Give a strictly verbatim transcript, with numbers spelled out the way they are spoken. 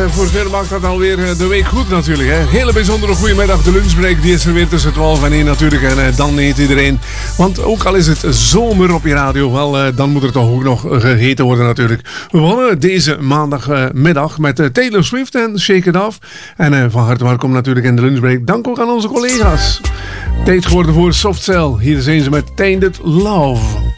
voor veel maakt dat alweer de week goed natuurlijk. Hè. Hele bijzondere goedemiddag. De lunchbreak die is er weer tussen twaalf en één natuurlijk. En uh, dan eet iedereen. Want ook al is het zomer op je radio, wel, uh, dan moet er toch ook nog gegeten worden natuurlijk. We begonnen deze maandagmiddag uh, met uh, Taylor Swift en Shake It Off. En uh, van harte welkom natuurlijk in de lunchbreak. Dank ook aan onze collega's. Tijd geworden voor Soft Cell. Hier zijn ze met Tainted Love.